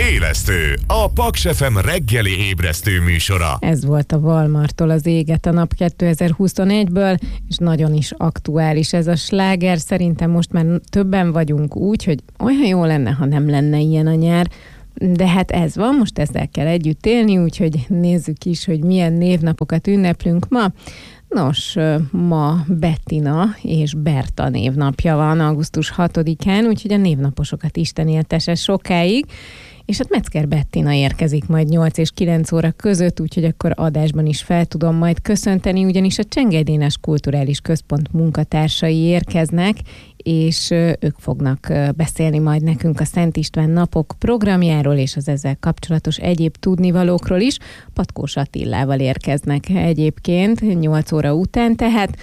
Élesztő, a Paks FM reggeli ébresztő műsora. Ez volt a Walmarttól az Éget a nap 2021-ből, és nagyon is aktuális ez a sláger. Szerintem most már többen vagyunk úgy, hogy olyan jó lenne, ha nem lenne ilyen a nyár. De hát ez van, most ezzel kell együtt élni, úgyhogy nézzük is, hogy milyen névnapokat ünneplünk ma. Nos, ma Bettina és Berta névnapja van augusztus 6-án, úgyhogy a névnaposokat Isten éltesse sokáig. És hát Metzger Bettina érkezik majd 8 és 9 óra között, úgyhogy akkor adásban is fel tudom majd köszönteni, ugyanis a Csengely Dénes Kulturális Központ munkatársai érkeznek, és ők fognak beszélni majd nekünk a Szent István napok programjáról, és az ezzel kapcsolatos egyéb tudnivalókról is. Patkós Attilával érkeznek egyébként 8 óra után, tehát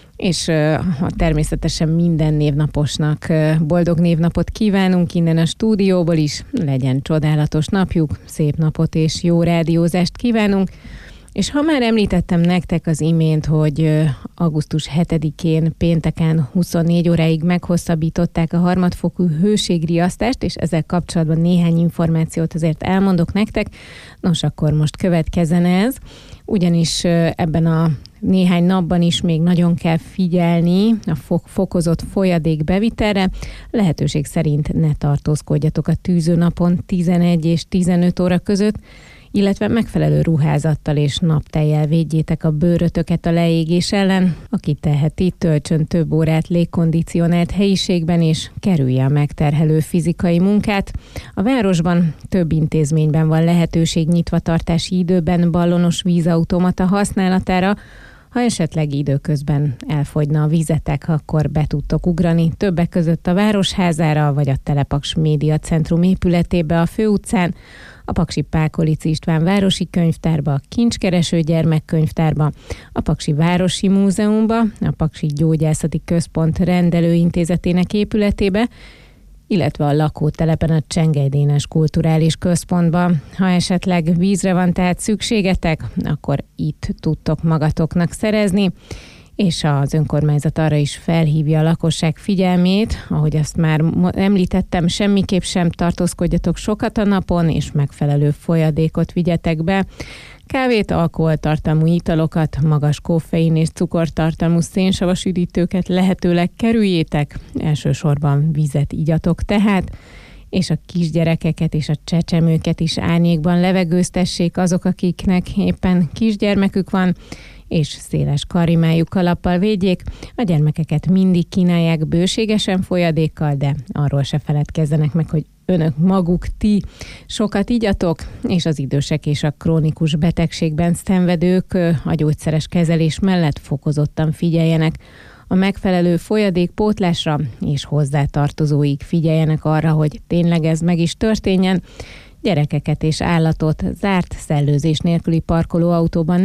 és természetesen minden névnaposnak boldog névnapot kívánunk innen a stúdióból is, legyen csodálatos napjuk, szép napot és jó rádiózást kívánunk. És ha már említettem nektek az imént, hogy augusztus 7-én pénteken 24 óráig meghosszabbították a harmadfokú hőségriasztást, és ezzel kapcsolatban néhány információt azért elmondok nektek, nos akkor most következzen ez, ugyanis ebben a néhány napban is még nagyon kell figyelni a fokozott folyadék bevitelre. Lehetőség szerint ne tartózkodjatok a tűzőnapon 11 és 15 óra között, illetve megfelelő ruházattal és naptejjel védjétek a bőrötöket a leégés ellen. Aki teheti, töltsön több órát légkondicionált helyiségben, és kerülje a megterhelő fizikai munkát. A városban több intézményben van lehetőség nyitvatartási időben ballonos vízautomata használatára. Ha esetleg időközben elfogyna a vízetek, akkor be tudtok ugrani többek között a Városházára, vagy a Telepaks Média Centrum épületébe a Főutcán, a Paksi Pákolici István Városi Könyvtárba, a Kincskereső Gyermekkönyvtárba, a Paksi Városi Múzeumba, a Paksi Gyógyászati Központ rendelőintézetének épületébe, illetve a lakótelepen a Csengely Dénes Kulturális Központba. Ha esetleg vízre van tehát szükségetek, akkor itt tudtok magatoknak szerezni, és az önkormányzat arra is felhívja a lakosság figyelmét, ahogy azt már említettem, semmiképp sem tartózkodjatok sokat a napon, és megfelelő folyadékot vigyetek be. Kávét, alkoholtartalmú italokat, magas koffein és cukortartalmú szénsavas üdítőket lehetőleg kerüljétek, elsősorban vizet igyatok tehát, és a kisgyerekeket és a csecsemőket is árnyékban levegőztessék azok, akiknek éppen kisgyermekük van, és széles karimájú kalappal védjék. A gyermekeket mindig kínálják bőségesen folyadékkal, de arról se feledkezzenek meg, hogy önök maguk, ti sokat igyatok, és az idősek és a krónikus betegségben szenvedők a gyógyszeres kezelés mellett fokozottan figyeljenek a megfelelő folyadékpótlásra, és hozzátartozóik figyeljenek arra, hogy tényleg ez meg is történjen. Gyerekeket és állatot zárt szellőzés nélküli parkolóautóban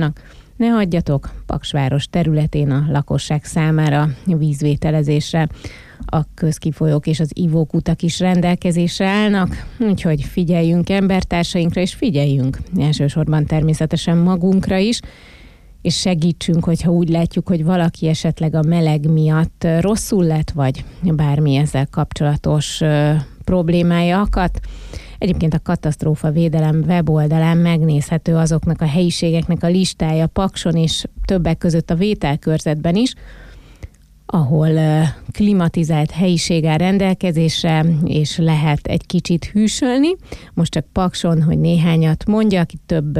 ne hagyjatok Paksváros területén a lakosság számára vízvételezésre. A közkifolyók és az ivókutak is rendelkezésre állnak, úgyhogy figyeljünk embertársainkra, és figyeljünk elsősorban természetesen magunkra is, és segítsünk, hogyha úgy látjuk, hogy valaki esetleg a meleg miatt rosszul lett, vagy bármi ezzel kapcsolatos problémája akadt. Egyébként a katasztrófavédelem weboldalán megnézhető azoknak a helyiségeknek a listája Pakson, és többek között a vételkörzetben is, ahol klimatizált helyiség áll rendelkezésre, és lehet egy kicsit hűsölni. Most csak Pakson, hogy néhányat mondjak, itt több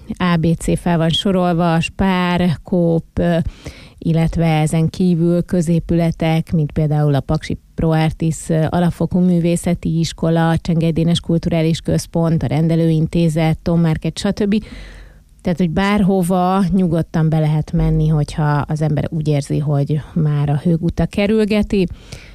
ABC fel van sorolva, Spár, Kóp, illetve ezen kívül középületek, mint például a Paksi Pro Artis alapfokú művészeti iskola, a Csengely Dénes Kulturális Központ, a rendelőintézet, Tom Market, stb. Tehát, hogy bárhova nyugodtan be lehet menni, hogyha az ember úgy érzi, hogy már a hőguta kerülgeti.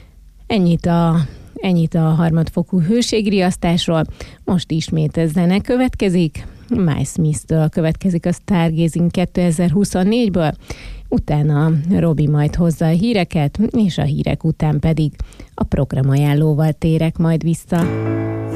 Ennyit a harmadfokú hőségriasztásról. Most ismét ez zene következik. Miles Smith-től következik a Stargazing 2024-ből. Utána Robi majd hozza a híreket, és a hírek után pedig a programajánlóval térek majd vissza.